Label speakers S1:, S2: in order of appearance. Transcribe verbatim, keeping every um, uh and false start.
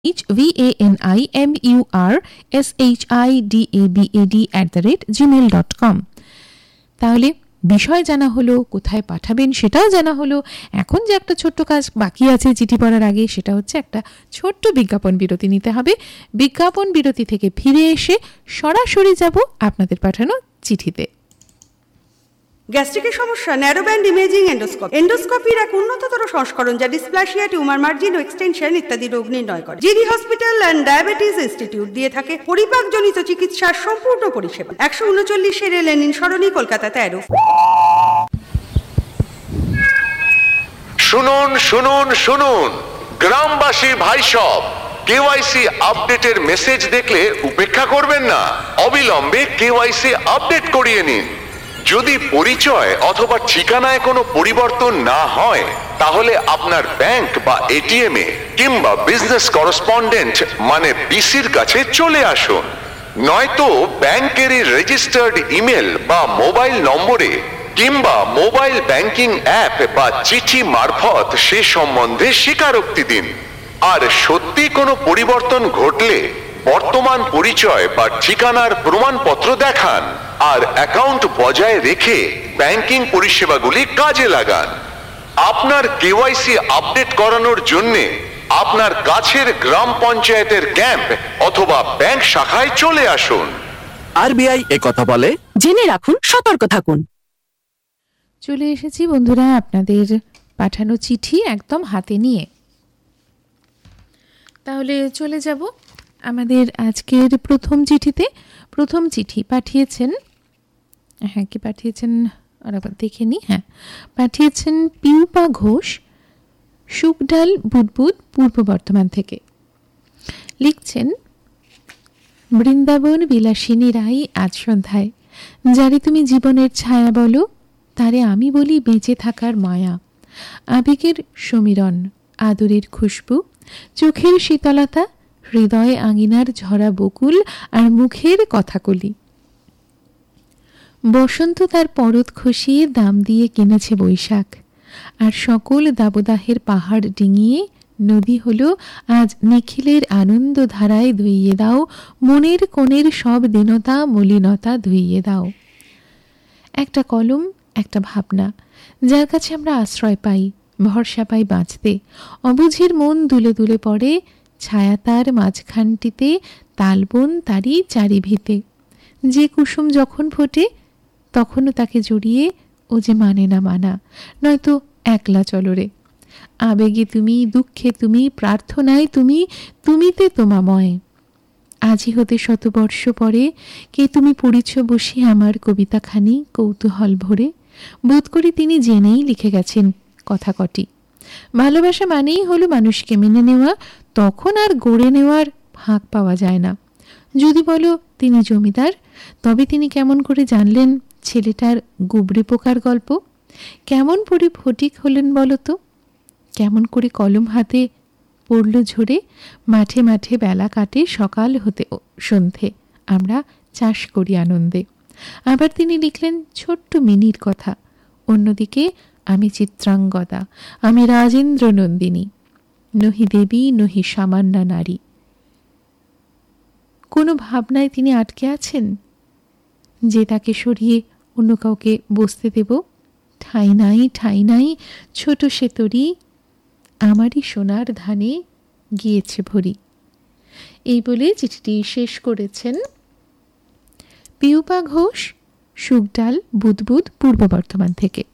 S1: H V A N I M U R S H I D A B A D at the rate gmail dot com। তাহলে বিষয় জানা হলো, কোথায় পাঠাবেন সেটাও জানা হলো। এখন যে একটা ছোট্ট কাজ বাকি আছে চিঠি পড়ার আগে, সেটা হচ্ছে একটা ছোট্ট বিজ্ঞাপন বিরতি নিতে হবে। বিজ্ঞাপন বিরতি থেকে ফিরে এসে সরাসরি যাব আপনাদের পাঠানো চিঠিতে।
S2: গ্যাস্ট্রিকের সমস্যা, ন্যারো ব্যান্ড ইমেজিং এন্ডোস্কোপি। এন্ডোস্কোপির এক উন্নততর সংস্করণ যা ডিসপ্লাসিয়া, টিউমার মার্জিন ও এক্সটেনশন ইত্যাদি রোগ নির্ণয় করে। GD hospital and diabetes institute দিয়ে থাকে পরিপাকজনিত চিকিৎসার সম্পূর্ণ পরিষেবা। একশো উনচল্লিশে লেনিন সরণি, কলকাতা তেরো।
S3: শুনুন শুনুন শুনুন গ্রামবাসী ভাই সব, কেওয়াইসি আপডেটের মেসেজ দেখলে উপেক্ষা করবেন না, অবিলম্বে কেওয়াইসি আপডেট করিয়ে নিন। যদি পরিচয় অথবা ঠিকানায় কোনো পরিবর্তন না হয়, তাহলে আপনার ব্যাংক বা এটিএম এ কিংবা বিজনেস করেসপন্ডেন্ট মানে বিসির কাছে চলে আসুন। নয়তো ব্যাংকেরই রেজিস্টার্ড ইমেল বা মোবাইল নম্বরে কিংবা মোবাইল ব্যাংকিং অ্যাপ বা চিঠি মারফত সে সম্বন্ধে স্বীকারোক্তি দিন। আর সত্যি কোনো পরিবর্তন ঘটলে বর্তমান পরিচয় বা ঠিকানার প্রমাণপত্র দেখান আর অ্যাকাউন্ট বজায় রেখে ব্যাংকিং পরিষেবাগুলি কাজে লাগান। আপনার কেওয়াইসি আপডেট করানোর জন্য আপনার কাছের গ্রাম পঞ্চায়েতের ক্যাম্প অথবা ব্যাংক শাখায় চলে আসুন।
S4: আরবিআই এ কথা বলে, জেনে রাখুন, সতর্ক থাকুন।
S1: চলে এসেছি বন্ধুরা আপনাদের পাঠানো চিঠি একদম হাতে নিয়ে। তাহলে চলে যাব আমাদের আজকের প্রথম চিঠিতে। প্রথম চিঠি পাঠিয়েছেন, হ্যাঁ কি পাঠিয়েছেন আর আবার দেখে নি, হ্যাঁ পাঠিয়েছেন পিউপা ঘোষ, শুকডাল, বুদবুদ, পূর্ব বর্ধমান থেকে। লিখছেন, বৃন্দাবন বিলাসিনী রাই আজ সন্ধ্যায়, যারে তুমি জীবনের ছায়া বলো, তারে আমি বলি বেঁচে থাকার মায়া। আবেগের সমীরণ, আদরের খুশবু, চোখের শীতলতা, হৃদয়ে আঙিনার ঝরা বকুল আর মুখের কথাকলি। বসন্ত তার পরত খসিয়ে দাম দিয়ে কিনেছে বৈশাখ, আর সকল দাবদাহের পাহাড় ডিঙিয়ে নদী হলো আজ নিখিলের আনন্দ ধারায় ধুইয়ে দাও, মনের কোণের সব দীনতা মলিনতা ধুইয়ে দাও। একটা কলম, একটা ভাবনা, যার কাছে আমরা আশ্রয় পাই, ভরসা পাই বাঁচতে। অবুঝের মন দুলে দুলে পড়ে, ছায়া তার মাঝখানটিতে, তালবন তারই চারিভিতে। যে কুসুম যখন ফোটে, তখনও তাকে জড়িয়ে ও যে মানে না মানা, নয়তো একলা চলরে। আবেগে তুমি, দুঃখে তুমি, প্রার্থনায় তুমি, তুমিতে তোমাময়। আজি হতে শতবর্ষ পরে কে তুমি পড়িছ বসে আমার কবিতাখানি কৌতূহল ভরে। বোধ করি তিনি জেনেই লিখে গেছেন কথা কটি। ভালোবাসা মানেই হলো মানুষকে মেনে নেওয়া, তখন আর গড়ে নেওয়ার ফাঁক পাওয়া যায় না। যদি বলো তিনি জমিদার, তবে তিনি কেমন করে জানলেন ছেলেটার গুবরে পোকার গল্প? কেমন করে ফটিক হলেন বলো তো? কেমন করে কলম হাতে পড়ল ঝরে? মাঠে মাঠে বেলা কাটে সকাল হতে সন্ধে, আমরা চাষ করি আনন্দে। আবার তিনি লিখলেন ছোট্ট মিনির কথা। অন্যদিকে আমি চিত্রাঙ্গদা, আমি রাজেন্দ্র নন্দিনী, নহি দেবী নহি সামান্যা নারী। কোনো ভাবনায় তিনি আটকে আছেন যে তাকে সরিয়ে অন্য কাউকে বসতে দেব? ঠাই নাই ঠাই নাই ছোট সে তরি, আমারই সোনার ধানে গিয়েছে ভরি। এই বলে চিঠিটি শেষ করেছেন পিউপা ঘোষ, শুকডাল, বুদবুদ, পূর্ব বর্ধমান থেকে।